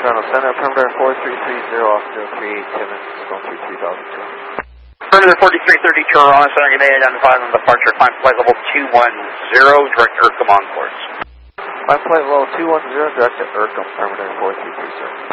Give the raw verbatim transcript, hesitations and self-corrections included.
Toronto Center, perimeter four three three zero off zero three eight, Timmins, going through three thousand two hundred. Perimeter forty-three thirty, Toronto Center, you may identify on departure, climb flight level two one zero, direct Urcum on course. Climb flight level two one zero, direct to Urcum, perimeter four three three zero.